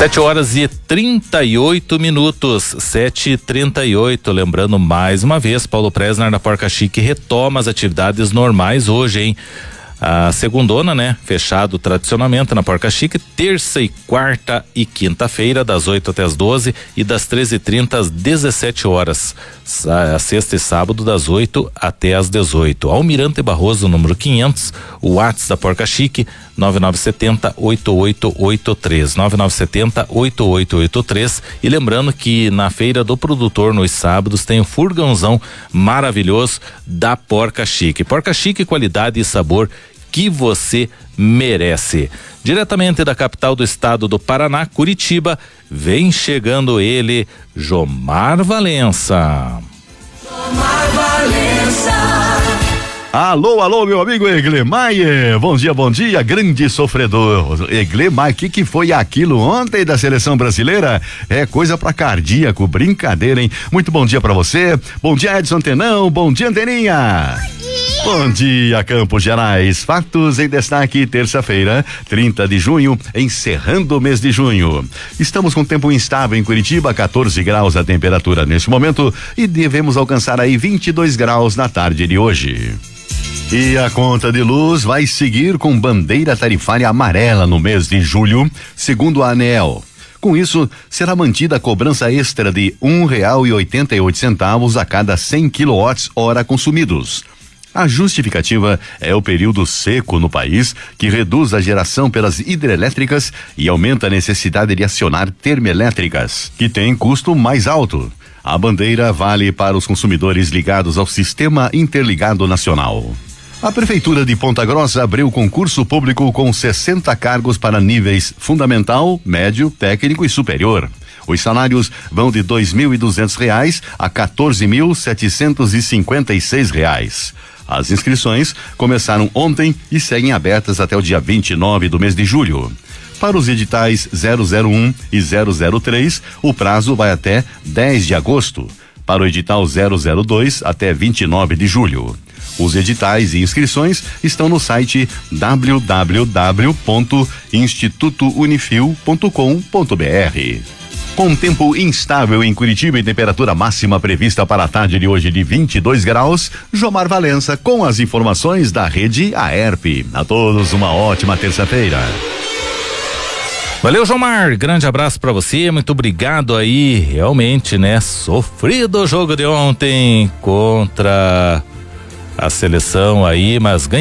7h38, 7h38. Lembrando mais uma vez, Paulo Presnar da Porca Chique retoma as atividades normais hoje, hein? A segundona, né? Fechado tradicionalmente na Porca Chique, terça e quarta e quinta-feira, das 8 até as 12 e das 13h30 às 17 horas. Sexta e sábado, das 8 até as 18. Almirante Barroso, número 500, o WhatsApp da Porca Chique, 9970-8883, 9970-8883. E lembrando que na Feira do Produtor, nos sábados, tem o furgãozão maravilhoso da Porca Chique. Porca Chique, qualidade e sabor que você merece. Diretamente da capital do estado do Paraná, Curitiba, vem chegando ele, Jomar Valença. Jomar Valença. Alô, meu amigo Eglemaier, bom dia, grande sofredor. Eglemaier, que foi aquilo ontem da seleção brasileira? É coisa pra cardíaco, brincadeira, hein? Muito bom dia pra você, bom dia Edson Tenão, bom dia Anteninha. Bom dia, Campos Gerais. Fatos em destaque, terça-feira, 30 de junho, encerrando o mês de junho. Estamos com tempo instável em Curitiba, 14 graus a temperatura neste momento e devemos alcançar aí 22 graus na tarde de hoje. E a conta de luz vai seguir com bandeira tarifária amarela no mês de julho, segundo a ANEEL. Com isso, será mantida a cobrança extra de R$1,88 a cada 100 kWh consumidos. A justificativa é o período seco no país, que reduz a geração pelas hidrelétricas e aumenta a necessidade de acionar termoelétricas, que têm custo mais alto. A bandeira vale para os consumidores ligados ao Sistema Interligado Nacional. A Prefeitura de Ponta Grossa abriu concurso público com 60 cargos para níveis fundamental, médio, técnico e superior. Os salários vão de R$2.200 a R$14.756. As inscrições começaram ontem e seguem abertas até o dia 29 do mês de julho. Para os editais 001 e 003, o prazo vai até 10 de agosto. Para o edital 002, até 29 de julho. Os editais e inscrições estão no site www.institutounifil.com.br. Com tempo instável em Curitiba e temperatura máxima prevista para a tarde de hoje de 22 graus, Jomar Valença com as informações da rede AERP. A todos uma ótima terça-feira. Valeu, Jomar, grande abraço pra você, muito obrigado aí, realmente, né, sofrido o jogo de ontem contra a seleção aí, mas